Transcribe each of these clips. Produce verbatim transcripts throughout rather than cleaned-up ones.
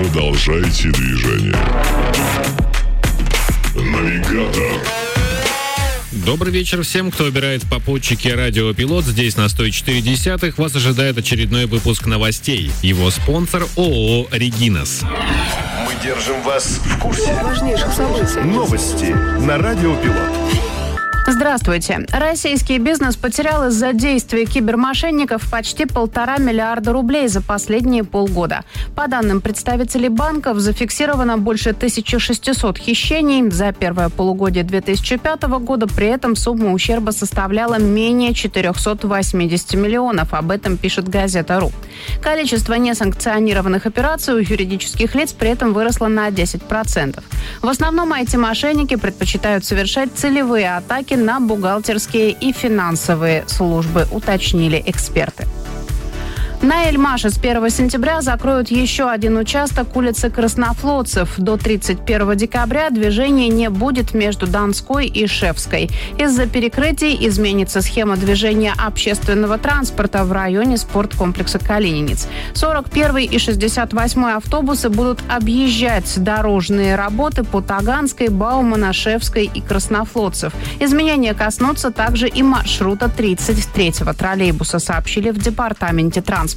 Продолжайте движение. Навигатор. Добрый вечер всем, кто выбирает попутчики радио Пилот. Здесь на сто четыре десятых вас ожидает очередной выпуск новостей. Его спонсор ООО «Регинас». Мы держим вас в курсе важнейших событий. Новости на радио Пилот. Здравствуйте. Российский бизнес потерял из-за действий кибермошенников почти полтора миллиарда рублей за последние полгода. По данным представителей банков, зафиксировано больше тысячи шестисот хищений. За первое полугодие две тысячи пятого года при этом сумма ущерба составляла менее четыреста восемьдесят миллионов. Об этом пишет газета.ру. Количество несанкционированных операций у юридических лиц при этом выросло на десять процентов. В основном ай ти-мошенники предпочитают совершать целевые атаки на бухгалтерские и финансовые службы, уточнили эксперты. На Эльмаше с первого сентября закроют еще один участок улицы Краснофлотцев. До тридцать первого декабря движения не будет между Донской и Шефской. Из-за перекрытий изменится схема движения общественного транспорта в районе спорткомплекса «Калининец». сорок первый и шестьдесят восьмой автобусы будут объезжать дорожные работы по Таганской, Баумана, Шефской и Краснофлотцев. Изменения коснутся также и маршрута тридцать третьего троллейбуса, сообщили в департаменте транспорта.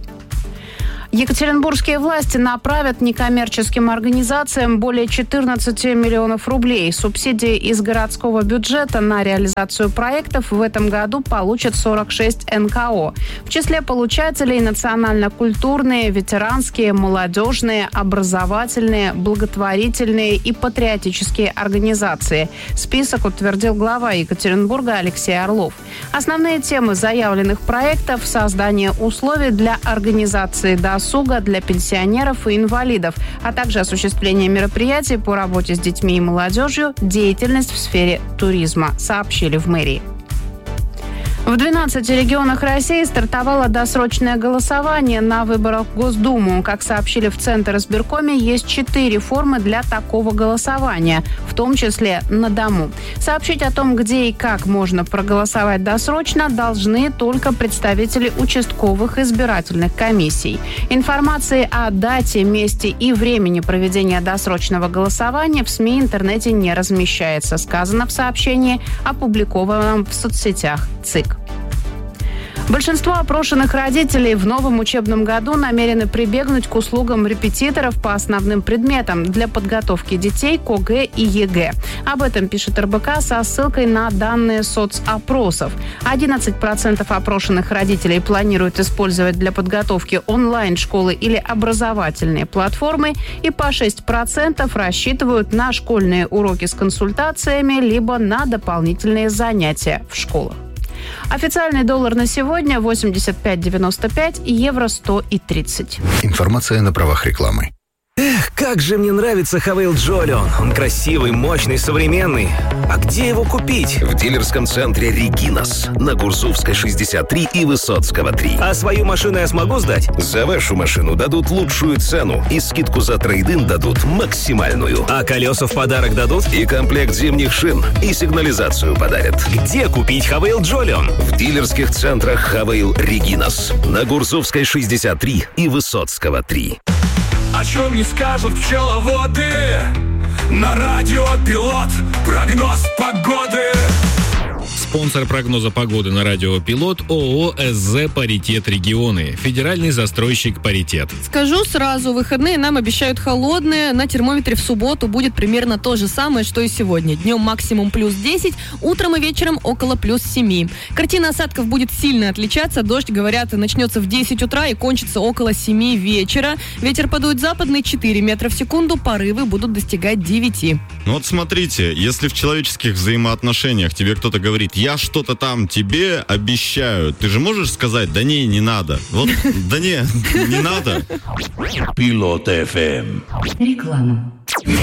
Екатеринбургские власти направят некоммерческим организациям более четырнадцати миллионов рублей. Субсидии из городского бюджета на реализацию проектов в этом году получат сорок шесть эн ка о. В числе получателей национально-культурные, ветеранские, молодежные, образовательные, благотворительные и патриотические организации. Список утвердил глава Екатеринбурга Алексей Орлов. Основные темы заявленных проектов – создание условий для организации досуга для пенсионеров и инвалидов, а также осуществление мероприятий по работе с детьми и молодежью, деятельность в сфере туризма, сообщили в мэрии. В двенадцати регионах России стартовало досрочное голосование на выборах в Госдуму. Как сообщили в Центр избиркоме, есть четыре формы для такого голосования, в том числе на дому. Сообщить о том, где и как можно проголосовать досрочно, должны только представители участковых избирательных комиссий. Информации о дате, месте и времени проведения досрочного голосования в СМИ и интернете не размещается, сказано в сообщении, опубликованном в соцсетях ЦИК. Большинство опрошенных родителей в новом учебном году намерены прибегнуть к услугам репетиторов по основным предметам для подготовки детей к о гэ и е гэ. Об этом пишет эр бэ ка со ссылкой на данные соцопросов. одиннадцать процентов опрошенных родителей планируют использовать для подготовки онлайн-школы или образовательные платформы, и по шесть процентов рассчитывают на школьные уроки с консультациями либо на дополнительные занятия в школах. Официальный доллар на сегодня восемьдесят пять девяносто пять, евро сто тридцать. Информация на правах рекламы. Эх, как же мне нравится Хавейл Джолион. Он красивый, мощный, современный. А где его купить? В дилерском центре «Регинас» на Гурзувской шестьдесят три и Высоцкого три. А свою машину я смогу сдать? За вашу машину дадут лучшую цену и скидку за трейд-ин дадут максимальную. А колеса в подарок дадут? И комплект зимних шин, и сигнализацию подарят. Где купить Хавейл Джолион? В дилерских центрах «Хавейл Регинас» на Гурзувской шестьдесят три и Высоцкого три. О чем не скажут пчеловоды. На радио Пилот прогноз погоды. Спонсор прогноза погоды на радио Пилот ООО эс зэ «Паритет Регионы». Федеральный застройщик «Паритет». Скажу сразу, выходные нам обещают холодные. На термометре в субботу будет примерно то же самое, что и сегодня. Днем максимум плюс десять, утром и вечером около плюс семь. Картина осадков будет сильно отличаться. Дождь, говорят, начнется в десять утра и кончится около семи вечера. Ветер подует западный четыре метра в секунду, порывы будут достигать девяти. Ну вот смотрите, если в человеческих взаимоотношениях тебе кто-то говорит: я что-то там тебе обещаю, ты же можешь сказать: да не, не надо. Вот, да не, не надо. Пилот эф эм. Реклама.